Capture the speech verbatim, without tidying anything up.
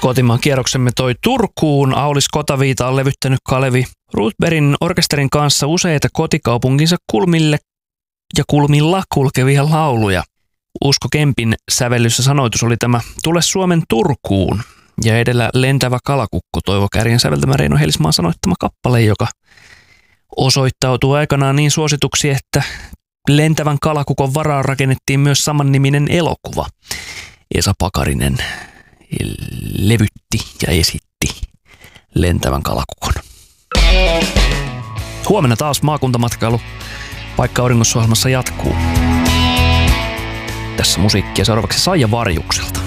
Kotimaan kierroksemme toi Turkuun. Aulis Kotaviita on levyttänyt Kalevi Rudbergin orkesterin kanssa useita kotikaupunkinsa kulmille ja kulmilla kulkevia lauluja. Usko Kempin sävellys ja sanoitus oli tämä Tule Suomen Turkuun. Ja edellä Lentävä kalakukko, Toivo Kärjen säveltämä, Reino Heilismaan sanoittama kappale, joka osoittautuu aikanaan niin suosituksi, että Lentävän kalakukon varaan rakennettiin myös samanniminen elokuva. Esa Pakarinen levytti ja esitti Lentävän kalakukon. Huomenna taas maakuntamatkailu Paikka auringossa -ohjelmassa jatkuu. Tässä musiikkia seuraavaksi Saija Varjukselta.